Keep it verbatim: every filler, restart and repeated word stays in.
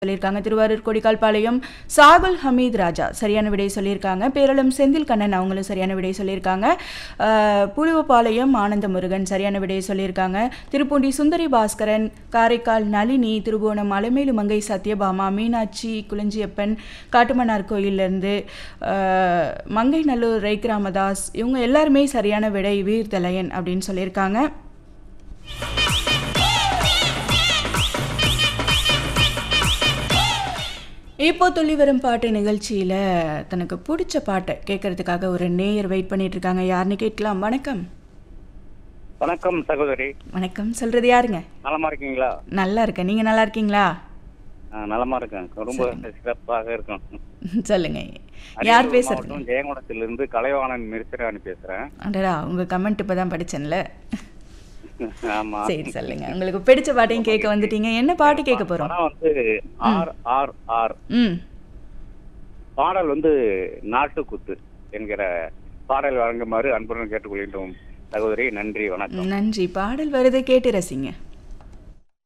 சொல்லியிருக்காங்க. திருவாரூர் கொடிக்கால்பாளையம் சாகுல் ஹமீத் ராஜா சரியான விடை சொல்லியிருக்காங்க. பேரளம் செந்தில் கண்ணன் அவங்களும் சரியான விடை சொல்லியிருக்காங்க. புழுவப்பாளையம் ஆனந்த முருகன் சரியான விடையை சொல்லியிருக்காங்க. திருப்பூண்டி சுந்தரி பாஸ்கரன், காரைக்கால் நளினி, திருபுவனம் அலமேலு மங்கை சத்யபாமா, மீனாட்சி குளஞ்சியப்பன், காட்டுமன்னார் கோயிலிருந்து மங்கை நல்லூர் ரைக் ராமதாஸ், இவங்க எல்லாருமே சரியான விடை வீர்தலையன் அப்படின்னு சொல்லியிருக்காங்க. இப்போ துள்ளி வரும் பாட்டு நிகழ்ச்சியில் தனக்கு பிடிச்ச பாட்டை கேட்கறதுக்காக ஒரு நேயர் வெயிட் பண்ணிட்டு இருக்காங்க. யாருன்னு கேட்கலாம். வணக்கம். வணக்கம் சகோதரி. வணக்கம். சொல்றது யாருங்க? நலமா இருக்கீங்களா? நல்லா இருக்கேன். நீங்க நல்லா இருக்கீங்களா? நலமா இருக்கேன். ரொம்ப சிறப்பாக இருக்கும். சொல்லுங்க, யார் பேசுறது? ஜெயங்கொண்டத்திலிருந்து கலைவாணன் மிருசிராணி பேசுறேன். அடடா, உங்க கமெண்ட் இப்பதான் படிச்சேன்ல. சரி, சொல்லுங்க. உங்களுக்கு பிடிச்ச பாட்டையும் கேட்க வந்துட்டீங்க. என்ன பாட்டு கேட்க போறோம்? வந்து ஆர் ஆர் ஆர் பாடல் வந்து நாட்டுக்குத்து என்கிற பாடல் வழங்குமாறு அன்புடன் கேட்டுக்கொள்கின்றோம் சகோதரி. நன்றி, வணக்கம். நன்றி. பாடல் வருது, கேட்டு ரசிங்க.